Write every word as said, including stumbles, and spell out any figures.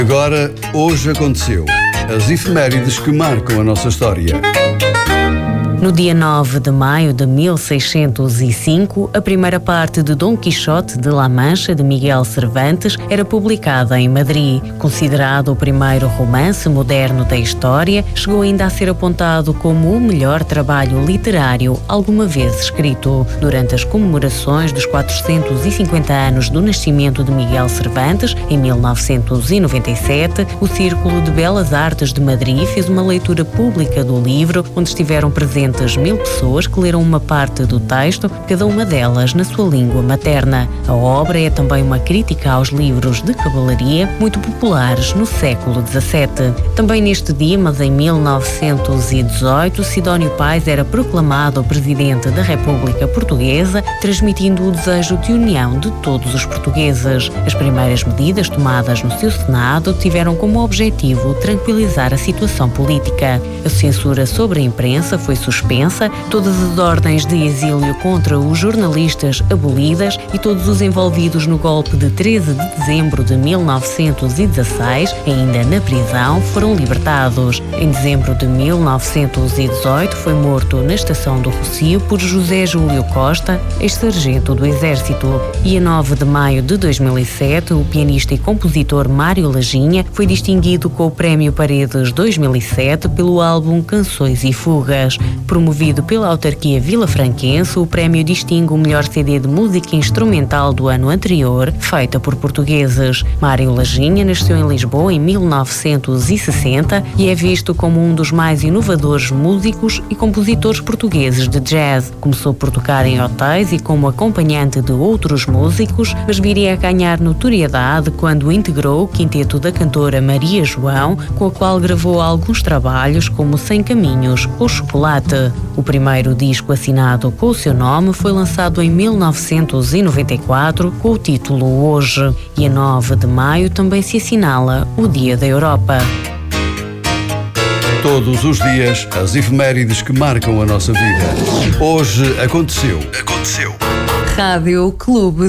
Agora, hoje aconteceu. As efemérides que marcam a nossa história. No dia nove de maio de mil seiscentos e cinco, a primeira parte de Dom Quixote de La Mancha, de Miguel Cervantes, era publicada em Madrid. Considerado o primeiro romance moderno da história, chegou ainda a ser apontado como o melhor trabalho literário alguma vez escrito. Durante as comemorações dos quatrocentos e cinquenta anos do nascimento de Miguel Cervantes, em mil novecentos e noventa e sete, o Círculo de Belas Artes de Madrid fez uma leitura pública do livro, onde estiveram presentes mil pessoas que leram uma parte do texto, cada uma delas na sua língua materna. A obra é também uma crítica aos livros de cavalaria muito populares no século dezassete. Também neste dia, mas em mil novecentos e dezoito, Sidónio Pais era proclamado Presidente da República Portuguesa, transmitindo o desejo de união de todos os portugueses. As primeiras medidas tomadas no seu Senado tiveram como objetivo tranquilizar a situação política. A censura sobre a imprensa foi suspensa, todas as ordens de exílio contra os jornalistas abolidas e todos os envolvidos no golpe de treze de dezembro de mil novecentos e dezasseis, ainda na prisão, foram libertados. Em dezembro de mil novecentos e dezoito foi morto na estação do Rossio por José Júlio Costa, ex-sargento do Exército. E a nove de maio de dois mil e sete, o pianista e compositor Mário Laginha foi distinguido com o Prémio Paredes dois mil e sete pelo álbum Canções e Fugas. Promovido pela autarquia vilafranquense, o prémio distingue o melhor C D de música instrumental do ano anterior, feita por portugueses. Mário Laginha nasceu em Lisboa em mil novecentos e sessenta e é visto como um dos mais inovadores músicos e compositores portugueses de jazz. Começou por tocar em hotéis e como acompanhante de outros músicos, mas viria a ganhar notoriedade quando integrou o quinteto da cantora Maria João, com a qual gravou alguns trabalhos como Sem Caminhos ou Chocolate. O primeiro disco assinado com o seu nome foi lançado em mil novecentos e noventa e quatro com o título Hoje, e a nove de maio também se assinala o Dia da Europa. Todos os dias, as efemérides que marcam a nossa vida. Hoje aconteceu. Aconteceu. Rádio Clube